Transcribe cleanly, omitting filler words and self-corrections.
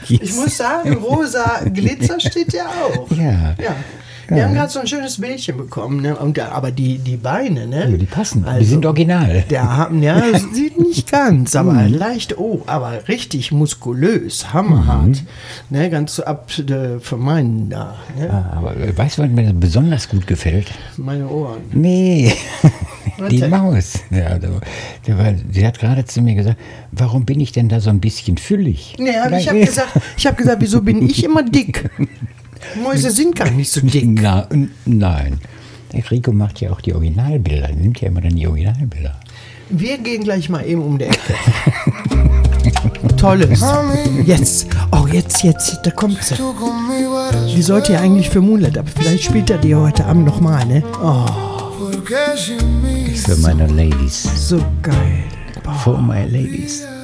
Ich muss sagen, rosa Glitzer steht ja auch. Ja. Ja. Wir haben gerade so ein schönes Bildchen bekommen, ne? Aber die Beine, ne? Ja, die passen, also, die sind original. Sieht nicht ganz, aber leicht, aber richtig muskulös, hammerhart. Ne? Ganz so ab von meinen da. Ne? Aber weißt du, was mir besonders gut gefällt? Meine Ohren. Nee, die denn? Maus. Ja, sie hat gerade zu mir gesagt, warum bin ich denn da so ein bisschen füllig? Nee, ich habe gesagt, wieso bin ich immer dick? Mäuse sind gar nicht so dick. Nein. Der Rico macht ja auch die Originalbilder. Er nimmt ja immer dann die Originalbilder. Wir gehen gleich mal eben um die Ecke. Tolles. Jetzt, da kommt sie. Die sollte ja eigentlich für Moonlight, aber vielleicht spielt er die heute Abend nochmal, ne? Oh. Für meine Ladies. So geil. For my ladies.